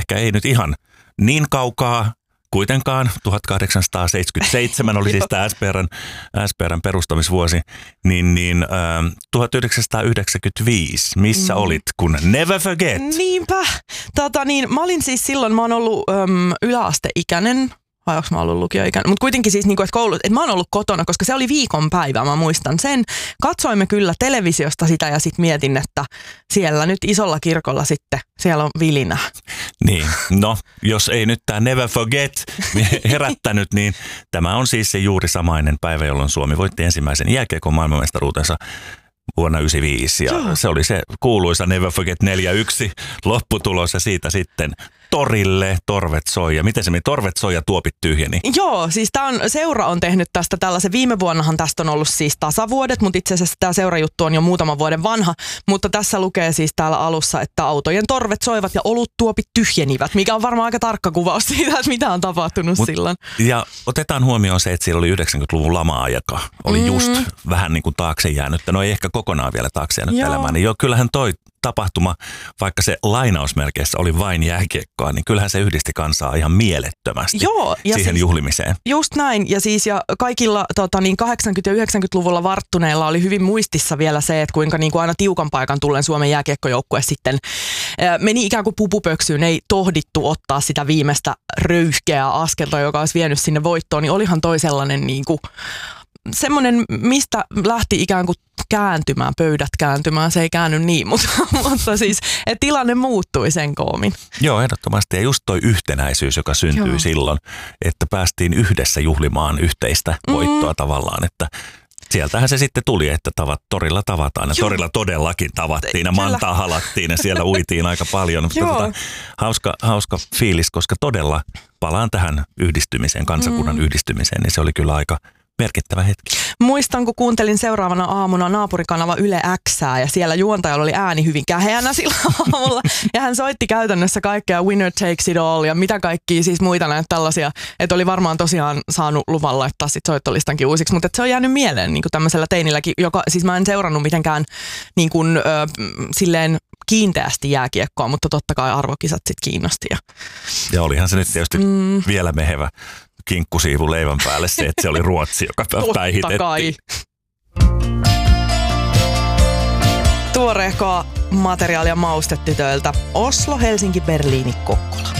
ehkä ei nyt ihan niin kaukaa kuitenkaan. 1877 oli siis tämä SPR:n perustamisvuosi, niin 1995. Missä olit, kun Never Forget? Niinpä. Mä olin siis silloin, mä oon ollut yläasteikäinen. Vai onko mä ollut lukioikäinen? Mutta kuitenkin siis, että mä oon ollut kotona, koska se oli viikonpäivä, mä muistan sen. Katsoimme kyllä televisiosta sitä ja sitten mietin, että siellä nyt isolla kirkolla sitten, siellä on vilinä. Niin, no jos ei nyt tämä Never Forget herättänyt, niin tämä on siis se juuri samainen päivä, jolloin Suomi voitti ensimmäisen jääkiekon maailmanmestaruutensa vuonna 1995. Ja se oli se kuuluisa Never Forget 4-1 lopputulos ja siitä sitten torille, torvet soi. Ja miten se meni? Torvet soi ja tuopit tyhjeni. Joo, siis seura on tehnyt tästä tällaisen. Viime vuonnahan tästä on ollut siis tasavuodet, mutta itse asiassa tämä seurajuttu on jo muutaman vuoden vanha. Mutta tässä lukee siis täällä alussa, että autojen torvet soivat ja oluttuopit tyhjenivät, mikä on varmaan aika tarkka kuvaus siitä, että mitä on tapahtunut silloin. Ja otetaan huomioon se, että siellä oli 90-luvun lama-aika. Oli just vähän niin kuin taakse jäänyt. No ei ehkä kokonaan vielä taakse jäänyt elämään. Niin kyllähän toi tapahtuma, vaikka se lainausmerkeissä oli vain jääkiekkoa, niin kyllähän se yhdisti kansaa ihan mielettömästi siihen siis juhlimiseen. Just näin. Ja kaikilla 80- ja 90-luvulla varttuneilla oli hyvin muistissa vielä se, että kuinka aina tiukan paikan tullen Suomen jääkiekkojoukkue sitten meni ikään kuin pupupöksyyn. Ei tohdittu ottaa sitä viimeistä röyhkeää askelta, joka olisi vienyt sinne voittoon. Niin olihan toi sellainen semmoinen, mistä lähti ikään kuin pöydät kääntymään, se ei käänny niin, mutta siis, että tilanne muuttui sen koomin. Joo, ehdottomasti. Ja just toi yhtenäisyys, joka syntyi silloin, että päästiin yhdessä juhlimaan yhteistä voittoa tavallaan, että sieltähän se sitten tuli, että torilla tavataan. Ja torilla todellakin tavattiin ja mantaa halattiin ja siellä uitiin aika paljon. Hauska fiilis, koska todella palaan tähän yhdistymiseen, kansakunnan yhdistymiseen, niin se oli kyllä aika merkittävä hetki. Muistan, kun kuuntelin seuraavana aamuna naapurikanava Yle Xää ja siellä juontajalla oli ääni hyvin käheänä sillä aamulla. Ja hän soitti käytännössä kaikkea Winner Takes It All ja mitä kaikkia siis muita näitä tällaisia. Että oli varmaan tosiaan saanut luvan laittaa sit soittolistankin uusiksi, mutta se on jäänyt mieleen niin kuin tämmöisellä teinilläkin, joka siis mä en seurannut mitenkään niin kuin, silleen kiinteästi jääkiekkoa, mutta totta kai arvokisat sit kiinnosti. Ja olihan se nyt tietysti vielä mehevä kinkkusiivu leivän päälle se, että se oli Ruotsi, joka päihitettiin. Totta kai. Tuoreehkoa materiaalia maustetytöiltä Oslo, Helsinki, Berliini, Kokkola.